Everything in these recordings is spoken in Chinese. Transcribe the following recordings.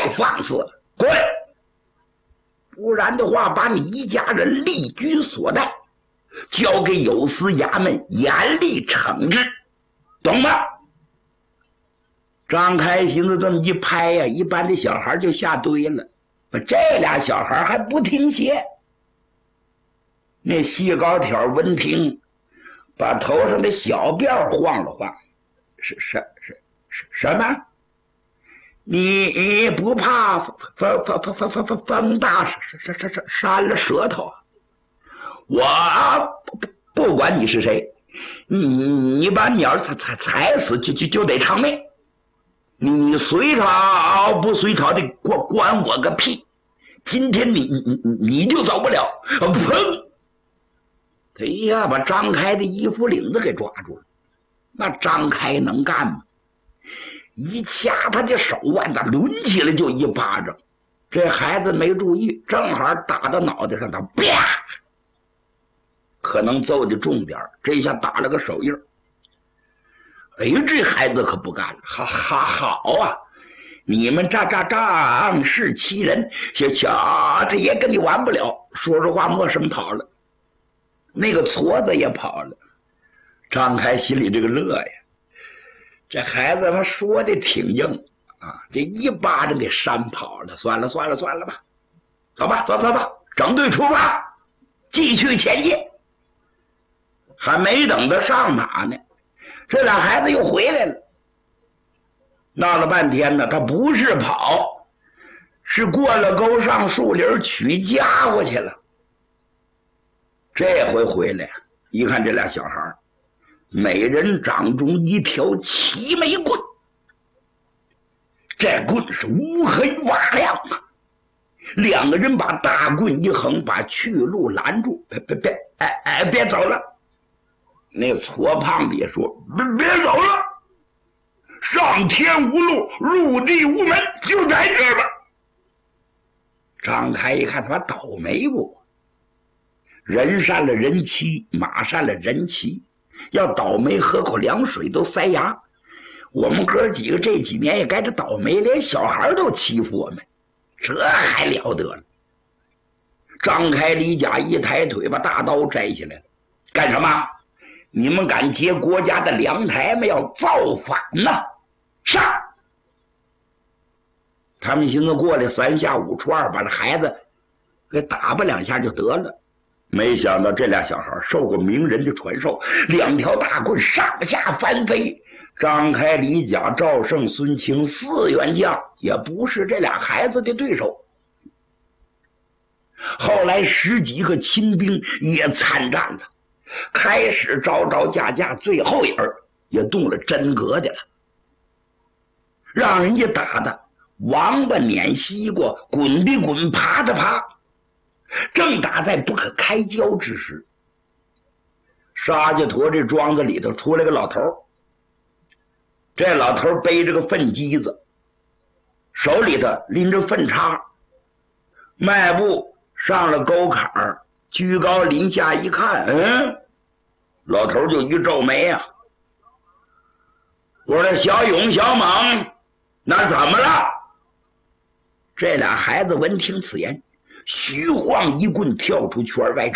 太放肆了，滚！不然的话，把你一家人立居所带，交给有司衙门严厉惩治，懂吗？张开心思这么一拍呀，一般的小孩就下堆了。这俩小孩还不听邪。那细高挑闻听，把头上的小辫晃了晃。什么？你不怕风大扇了舌头？我不管你是谁，你把鸟踩死就得偿命。你隋朝不隋朝的管我个屁！今天你就走不了！砰！他一下把张开的衣服领子给抓住了。那张开能干吗？一掐他的手腕子，抡起来就一巴掌。这孩子没注意，正好打到脑袋上，他啪！可能揍的重点，这下打了个手印。哎呦，这孩子可不干了！好啊！你们仗势欺人，小子也跟你玩不了。说着话，没声跑了。那个矬子也跑了。张开心里这个乐呀！这孩子他说的挺硬啊，这一巴掌给扇跑了。算了吧，走吧，走，整队出发，继续前进。还没等他上马呢，这俩孩子又回来了。闹了半天呢，他不是跑，是过了沟上树林取家伙去了。这回回来一看，这俩小孩每人掌中一条齐眉棍，这棍是乌黑瓦亮啊！两个人把大棍一横，把去路拦住。别走了！那矬胖子也说：“别走了！上天无路，入地无门，就在这吧。”张开一看，他妈倒霉不？人善了人欺，马善了人骑。要倒霉喝口凉水都塞牙。我们哥几个这几年也该这倒霉，连小孩都欺负我们，这还了得了？张开李甲一抬腿，把大刀摘下来了。干什么？你们敢劫国家的粮台吗？要造反呢！上！他们寻思过来三下五除二把这孩子给打吧两下就得了。没想到这俩小孩受过名人的传授，两条大棍上下翻飞。张开李甲赵胜孙清4员将也不是这俩孩子的对手。后来10几个亲兵也参战了，开始招架，最后一人也动了真格的了，让人家打的王八撵西瓜，滚的滚，爬的爬。正打在不可开交之时，沙家坨这庄子里头出来个老头。这老头背着个粪机子，手里头拎着粪叉，迈步上了沟坎儿，居高临下一看，老头就一皱眉啊。我说小勇小猛，那怎么了？这俩孩子闻听此言，虚晃一棍跳出圈外，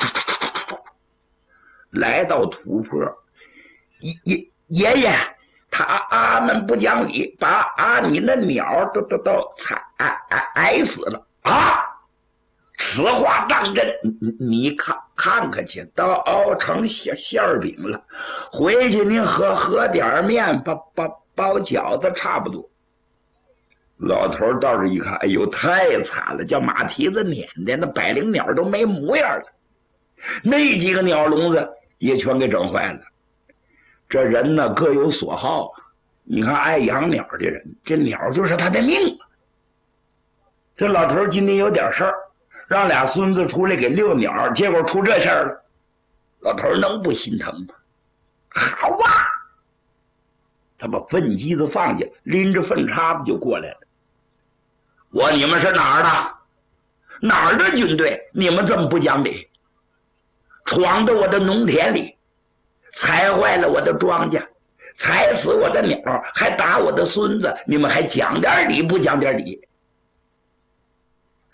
来到土坡。爷爷，他们不讲理，把你的鸟都踩死了啊！此话当真？你看看去，都熬成馅饼了，回去您和点面包饺子差不多。老头倒是一看，哎呦，太惨了，叫马蹄子撵的，那百灵鸟都没模样了，那几个鸟笼子也全给整坏了。这人呢各有所好，你看爱养鸟的人，这鸟就是他的命啊。这老头今天有点事儿，让俩孙子出来给遛鸟，结果出这事儿了，老头能不心疼吗？好啊！他把粪机子放下，拎着粪叉子就过来了。你们是哪儿的？哪儿的军队？你们这么不讲理，闯到我的农田里，踩坏了我的庄稼，踩死我的鸟，还打我的孙子，你们还讲点理不讲点理？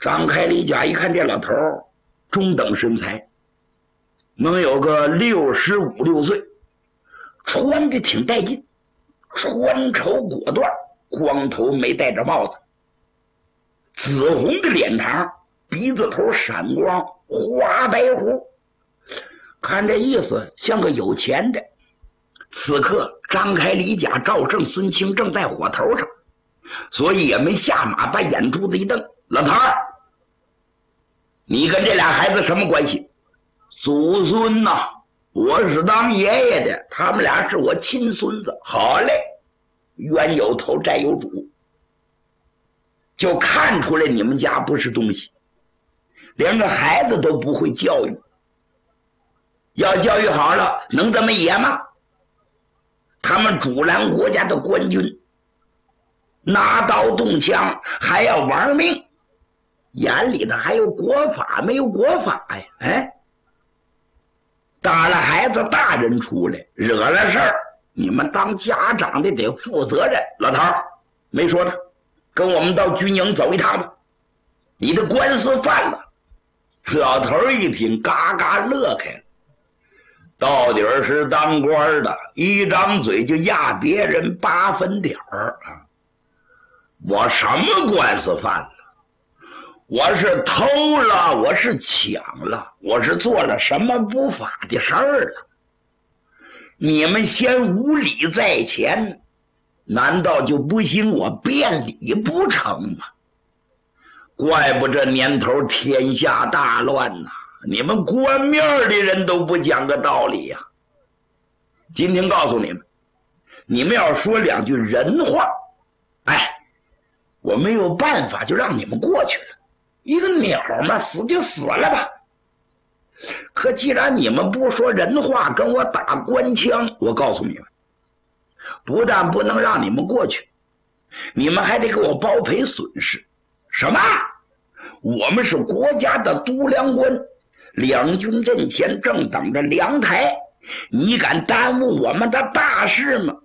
张开李家一看这老头中等身材，能有个65、6岁，穿的挺带劲，穿绸裹缎，光头没戴着帽子，紫红的脸膛，鼻子头闪光，花白胡，看这意思像个有钱的。此刻张开李甲赵胜孙清正在火头上，所以也没下马，把眼珠子一瞪，老头儿，你跟这俩孩子什么关系？祖孙呐，我是当爷爷的，他们俩是我亲孙子。好嘞，冤有头债有主，就看出来你们家不是东西，连个孩子都不会教育。要教育好了，能这么野吗？他们阻拦国家的官军，拿刀动枪，还要玩命，眼里头还有国法没有国法呀？哎，打了孩子大人出来，惹了事儿，你们当家长的得负责任。老头儿没说他，跟我们到军营走一趟吧，你的官司犯了。老头儿一听，嘎嘎乐开了。到底是当官的，一张嘴就压别人8分点儿啊！我什么官司犯了？我是偷了，我是抢了，我是做了什么不法的事儿了？你们先无理在前，难道就不行我辩理不成吗？怪不这年头天下大乱呐！你们官面的人都不讲个道理呀！今天告诉你们，你们要说2句人话，哎，我没有办法就让你们过去了。一个鸟嘛，死就死了吧。可既然你们不说人话，跟我打官腔，我告诉你们，不但不能让你们过去，你们还得给我包赔损失。什么？我们是国家的督粮官，两军阵前正等着粮台，你敢耽误我们的大事吗？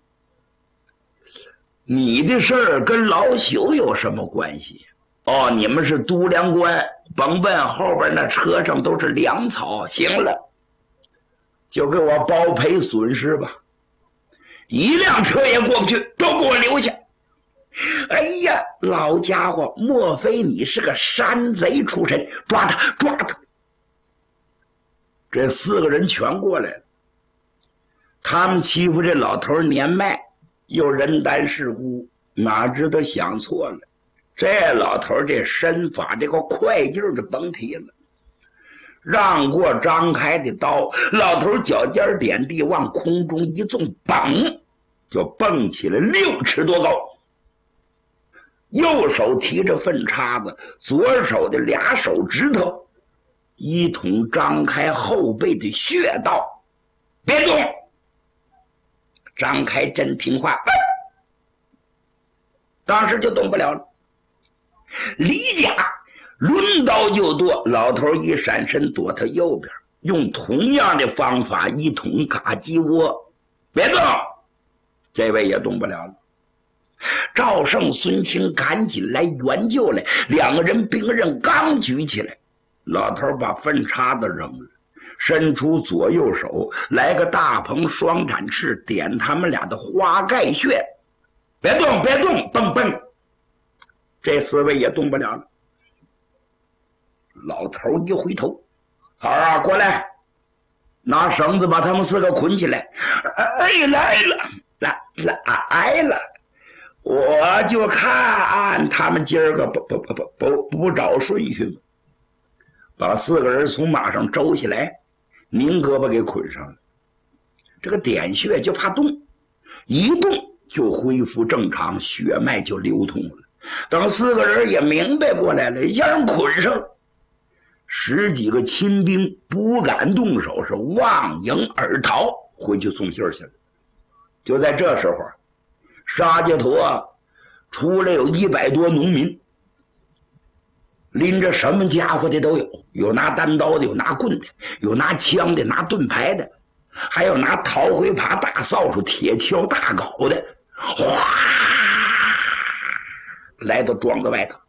你的事儿跟老朽有什么关系？哦，你们是督粮官，甭问，后边那车上都是粮草。行了，就给我包赔损失吧，一辆车也过不去，都给我留下。哎呀，老家伙，莫非你是个山贼出身？抓他，抓他！这4个人全过来了，他们欺负这老头年迈，又人单势孤，哪知道想错了。这老头这身法，这个快劲儿就甭提了，让过张开的刀，老头脚尖点地，往空中一纵，嘣，就蹦起来6尺多高。右手提着粪叉子，左手的2手指头一同张开后背的穴道。别动！张开真听话，当时就动不了了。李甲抡刀就剁，老头一闪身躲他右边，用同样的方法一捅嘎鸡窝。别动！这位也动不了了。赵胜、孙清赶紧来援救来，2个人兵刃刚举起来，老头把粪叉子扔了，伸出左右手来个大鹏双展翅，点他们俩的花盖穴。别动，别动！蹦蹦！这4位也动不了了。老头一回头，好啊，过来，拿绳子把他们4个捆起来。哎，来了，来了。我就看他们今儿个不找顺序吗？把4个人从马上周起来，拧胳膊给捆上了。这个点穴就怕动，一动就恢复正常，血脉就流通了。等4个人也明白过来了，让人捆上了。10几个亲兵不敢动手，是望营而逃，回去送信去了。就在这时候，沙家坨出来有100多农民，拎着什么家伙的都有，有拿单刀的，有拿棍的，有拿枪的，拿盾牌的，还有拿桃灰耙、大扫帚、铁锹、大镐的，哗，来到庄子外头。